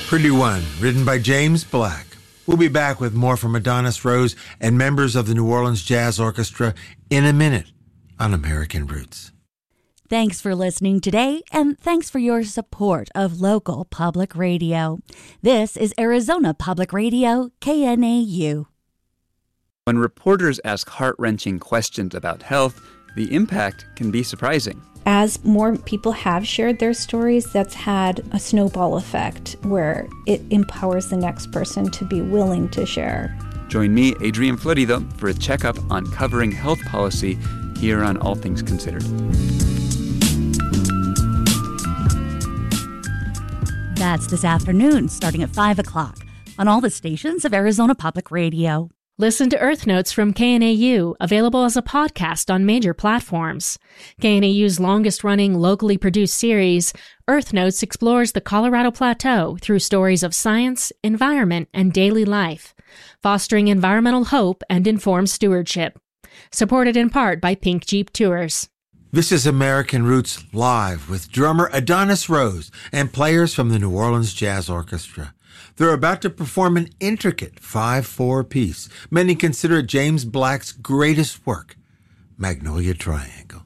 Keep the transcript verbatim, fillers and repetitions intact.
Pretty One, written by James Black. We'll be back with more from Adonis Rose and members of the New Orleans Jazz Orchestra in a minute on American Roots. Thanks for listening today, and thanks for your support of local public radio. This is Arizona Public Radio, K N A U. When reporters ask heart-wrenching questions about health, the impact can be surprising. As more people have shared their stories, that's had a snowball effect where it empowers the next person to be willing to share. Join me, Adrian Florido, for a checkup on covering health policy here on All Things Considered. That's this afternoon, starting at five o'clock, on all the stations of Arizona Public Radio. Listen to Earth Notes from K N A U, available as a podcast on major platforms. K N A U's longest-running, locally produced series, Earth Notes explores the Colorado Plateau through stories of science, environment, and daily life, fostering environmental hope and informed stewardship. Supported in part by Pink Jeep Tours. This is American Roots Live with drummer Adonis Rose and players from the New Orleans Jazz Orchestra. They're about to perform an intricate five four piece. Many consider it James Black's greatest work, Magnolia Triangle.